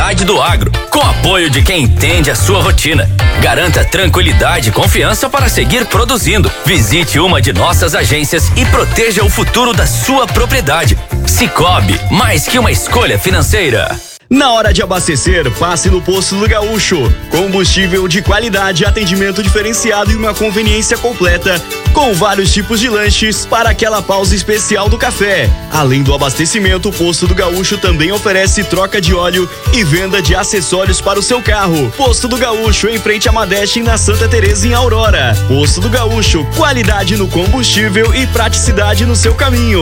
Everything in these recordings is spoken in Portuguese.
qualidade do agro, com apoio de quem entende a sua rotina. Garanta tranquilidade e confiança para seguir produzindo. Visite uma de nossas agências e proteja o futuro da sua propriedade. Cicobi, mais que uma escolha financeira. Na hora de abastecer, passe no Posto do Gaúcho. Combustível de qualidade, atendimento diferenciado e uma conveniência completa, com vários tipos de lanches para aquela pausa especial do café. Além do abastecimento, o Posto do Gaúcho também oferece troca de óleo e venda de acessórios para o seu carro. Posto do Gaúcho, em frente a Madeste, na Santa Teresa, em Aurora. Posto do Gaúcho, qualidade no combustível e praticidade no seu caminho.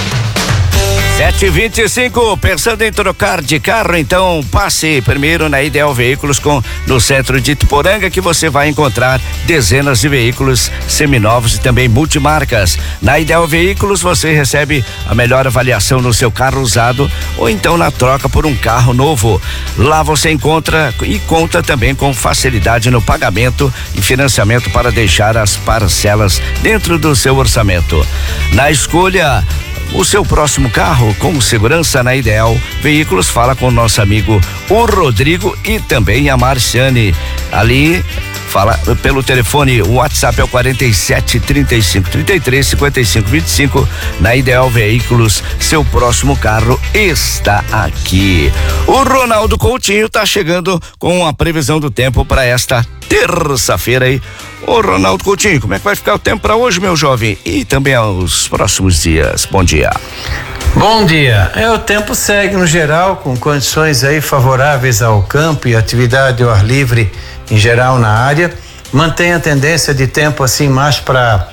7h25, pensando em trocar de carro, então passe primeiro na Ideal Veículos no centro de Ituporanga, que você vai encontrar dezenas de veículos seminovos e também multimarcas. Na Ideal Veículos você recebe a melhor avaliação no seu carro usado ou então na troca por um carro novo. Lá você encontra e conta também com facilidade no pagamento e financiamento para deixar as parcelas dentro do seu orçamento. Na escolha o seu próximo carro com segurança na Ideal Veículos, fala com o nosso amigo o Rodrigo e também a Marciane. Ali fala pelo telefone, o WhatsApp é o 47 35 33 55 25. Na Ideal Veículos, seu próximo carro está aqui. O Ronaldo Coutinho tá chegando com a previsão do tempo para esta terça-feira aí. Ô Ronaldo Coutinho, como é que vai ficar o tempo para hoje, meu jovem? E também aos próximos dias. Bom dia. Bom dia. O tempo segue no geral com condições aí favoráveis ao campo e atividade ao ar livre em geral na área. Mantém a tendência de tempo assim mais para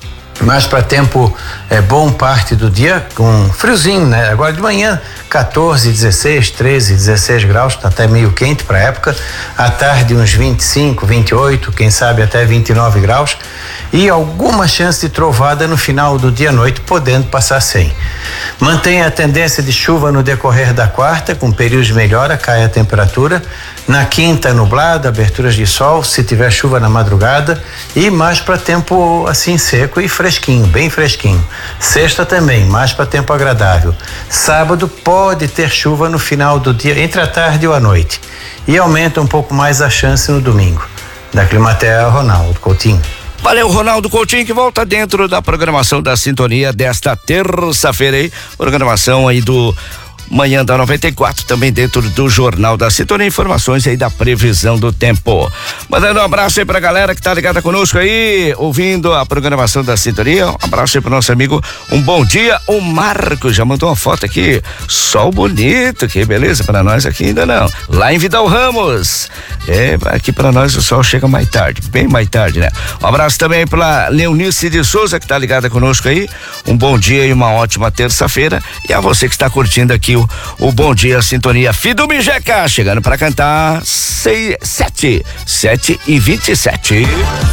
tempo bom parte do dia, com friozinho, né? Agora de manhã 14, 16, 13, 16 graus, tá até meio quente para a época. À tarde uns 25, 28, quem sabe até 29 graus. E alguma chance de trovada no final do dia à noite, podendo passar sem. Mantém a tendência de chuva no decorrer da quarta, com períodos de melhora, cai a temperatura. Na quinta, nublado, aberturas de sol, se tiver chuva na madrugada, e mais para tempo assim seco e fresquinho, bem fresquinho. Sexta também, mais para tempo agradável. Sábado pode ter chuva no final do dia, entre a tarde ou a noite. E aumenta um pouco mais a chance no domingo. Da Climatea, Ronaldo Coutinho. Valeu, Ronaldo Coutinho, que volta dentro da programação da Sintonia desta terça-feira aí. Programação aí do Manhã da 94, também dentro do Jornal da Sintonia, informações aí da previsão do tempo. Mandando um abraço aí pra galera que tá ligada conosco aí, ouvindo a programação da Sintonia. Um abraço aí pro nosso amigo, um bom dia. O Marco já mandou uma foto aqui, sol bonito, que beleza, pra nós aqui ainda não. Lá em Vidal Ramos, aqui pra nós o sol chega mais tarde, bem mais tarde, né? Um abraço também pra Leonice de Souza, que tá ligada conosco aí. Um bom dia e uma ótima terça-feira. E a você que está curtindo aqui o Bom Dia Sintonia. Fido Mijeca chegando para cantar 7h27.